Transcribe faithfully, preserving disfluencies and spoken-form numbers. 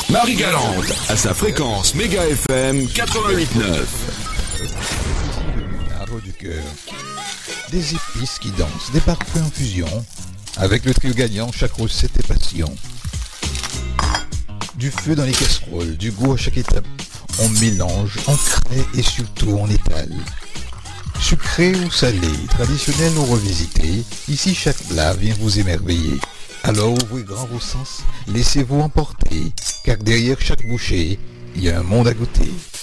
Marie-Galante, à sa fréquence Méga F M quatre-vingt-huit neuf. Arbre du cœur. Des épices qui dansent, des parfums en fusion. Avec le trio gagnant, chaque recette est passion. Du feu dans les casseroles, du goût à chaque étape. On mélange, on crée et surtout on étale. Sucré ou salé, traditionnel ou revisité, ici chaque plat vient vous émerveiller. Alors ouvrez grand vos sens, laissez-vous emporter, car derrière chaque bouchée, il y a un monde à goûter.